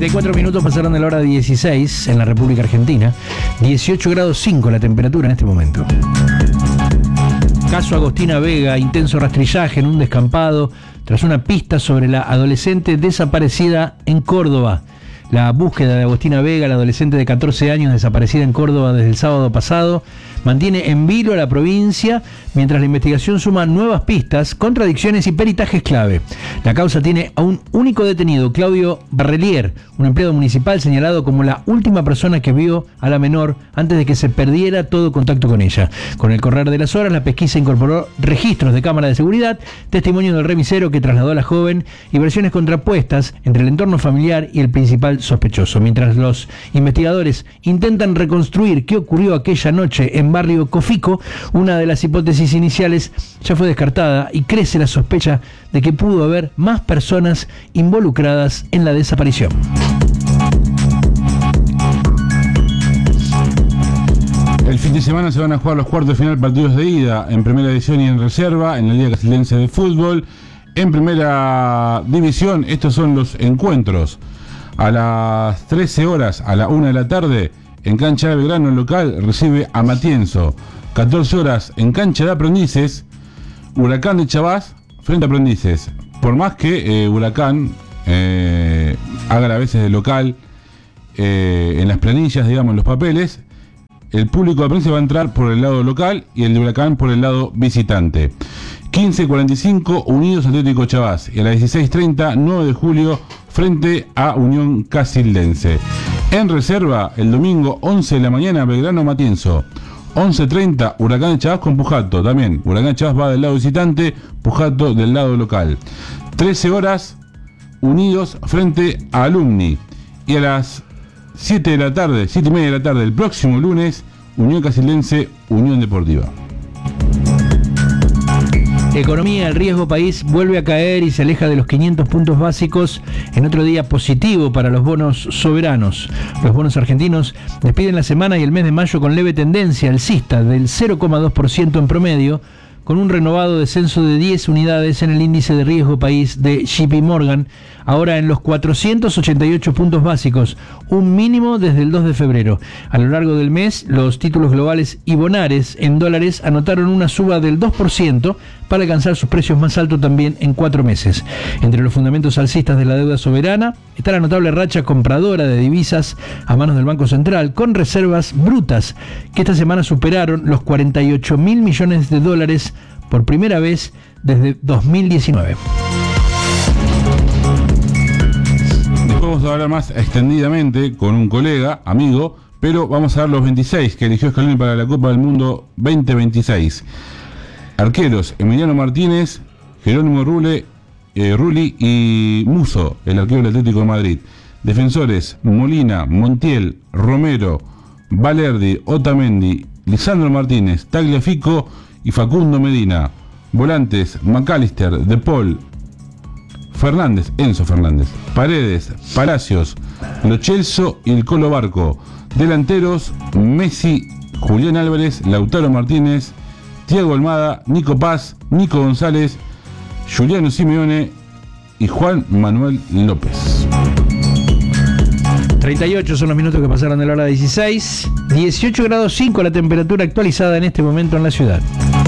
34 minutos pasaron de la hora 16 en la República Argentina. 18 grados 5 la temperatura en este momento. Caso Agostina Vega, intenso rastrillaje en un descampado tras una pista sobre la adolescente desaparecida en Córdoba. La búsqueda de Agostina Vega, la adolescente de 14 años desaparecida en Córdoba desde el sábado pasado, mantiene en vilo a la provincia, mientras la investigación suma nuevas pistas, contradicciones y peritajes clave. La causa tiene a un único detenido, Claudio Barrelier, un empleado municipal señalado como la última persona que vio a la menor antes de que se perdiera todo contacto con ella. Con el correr de las horas, la pesquisa incorporó registros de cámara de seguridad, testimonio del remisero que trasladó a la joven y versiones contrapuestas entre el entorno familiar y el principal sospechoso. Mientras los investigadores intentan reconstruir qué ocurrió aquella noche en barrio Cofico, una de las hipótesis iniciales ya fue descartada y crece la sospecha de que pudo haber más personas involucradas en la desaparición. El fin de semana se van a jugar los cuartos de final, partidos de ida en primera división y en reserva en la Liga Casildense de Fútbol. En primera división estos son los encuentros. A las 13 horas, a la 1 de la tarde, en cancha de Belgrano, el local recibe a Matienzo. 14 horas, en cancha de Aprendices, Huracán de Chavás frente a Aprendices. Por más que Huracán haga a veces de local en las planillas, digamos, en los papeles, el público de Aprendices va a entrar por el lado local y el de Huracán por el lado visitante. 15:45, Unidos Atlético Chavás. Y a las 16:30, 9 de julio, frente a Unión Casildense. En reserva, el domingo 11 de la mañana, Belgrano Matienzo. 11:30, Huracán de Chavás con Pujato. También, Huracán de Chavás va del lado visitante, Pujato del lado local. 13 horas, Unidos frente a Alumni. Y a las 7 de la tarde, 7:30 de la tarde, el próximo lunes, Unión Casildense, Unión Deportiva. Economía, el riesgo país vuelve a caer y se aleja de los 500 puntos básicos en otro día positivo para los bonos soberanos. Los bonos argentinos despiden la semana y el mes de mayo con leve tendencia alcista del 0,2% en promedio, con un renovado descenso de 10 unidades en el índice de riesgo país de JP Morgan, ahora en los 488 puntos básicos, un mínimo desde el 2 de febrero. A lo largo del mes, los títulos globales y bonares en dólares anotaron una suba del 2% para alcanzar sus precios más altos también en 4 meses. Entre los fundamentos alcistas de la deuda soberana está la notable racha compradora de divisas a manos del Banco Central, con reservas brutas que esta semana superaron los 48.000 millones de dólares por primera vez desde 2019. Después vamos a hablar más extendidamente con un colega, amigo, pero vamos a ver los 26 que eligió Scaloni para la Copa del Mundo 2026. Arqueros: Emiliano Martínez, Jerónimo Rulli y Musso, el arquero del Atlético de Madrid. Defensores: Molina, Montiel, Romero, Valerdi, Otamendi, Lisandro Martínez, Tagliafico y Facundo Medina. Volantes: McAllister, De Paul, Fernández, Enzo Fernández, Paredes, Palacios, Lo Celso y el Colo Barco. Delanteros: Messi, Julián Álvarez, Lautaro Martínez, Thiago Almada, Nico Paz, Nico González, Juliano Simeone y Juan Manuel López. 38 son los minutos que pasaron de la hora 16. 18 grados 5 la temperatura actualizada en este momento en la ciudad.